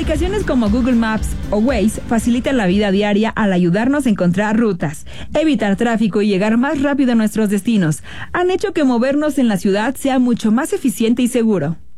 Aplicaciones como Google Maps o Waze facilitan la vida diaria al ayudarnos a encontrar rutas, evitar tráfico y llegar más rápido a nuestros destinos. Han hecho que movernos en la ciudad sea mucho más eficiente y seguro.